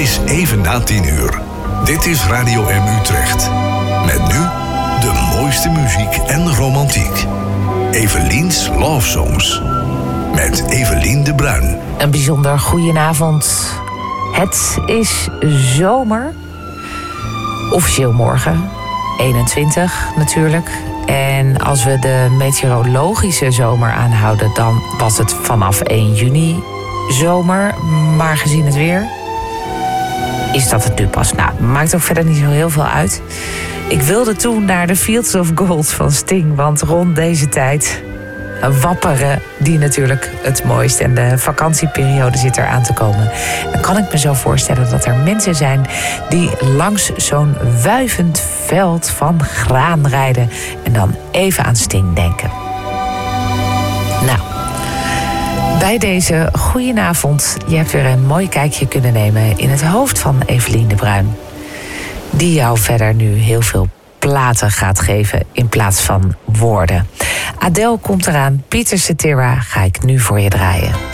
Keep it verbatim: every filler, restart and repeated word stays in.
is even na tien uur. Dit is Radio M Utrecht. Met nu de mooiste muziek en romantiek. Evelien's Love Songs. Met Evelien de Bruin. Een bijzonder goedenavond. Het is zomer. Officieel morgen. eenentwintig natuurlijk. En als we de meteorologische zomer aanhouden, dan was het vanaf één juni zomer. Maar gezien het weer is dat het nu pas. Nou, maakt ook verder niet zo heel veel uit. Ik wilde toen naar de Fields of Gold van Sting, want rond deze tijd wapperen die natuurlijk het mooist. En de vakantieperiode zit er aan te komen. Dan kan ik me zo voorstellen dat er mensen zijn die langs zo'n wuivend veld van graan rijden en dan even aan Sting denken. Nou, bij deze goedenavond. Je hebt weer een mooi kijkje kunnen nemen in het hoofd van Evelien de Bruin, die jou verder nu heel veel platen gaat geven in plaats van woorden. Adele komt eraan. Pieter Cetera ga ik nu voor je draaien.